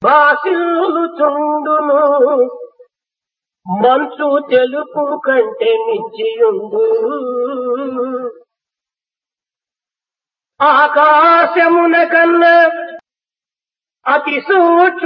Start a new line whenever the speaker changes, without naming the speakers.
భాషిల్లుచుండును మంచు తెలుపు కంటే మించియుండు ఆకాశమున కన్నా అతి సూక్ష్మ